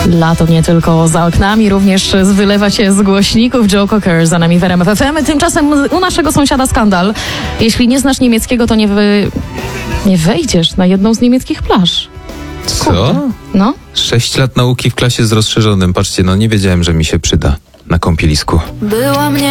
Lato nie tylko za oknami, również wylewa się z głośników. Joe Cocker za nami w RMF FM. Tymczasem u naszego sąsiada skandal. Jeśli nie znasz niemieckiego, to nie wejdziesz na jedną z niemieckich plaż. Co? No. 6 lat nauki w klasie z rozszerzonym. Patrzcie, nie wiedziałem, że mi się przyda na kąpielisku. Była mnie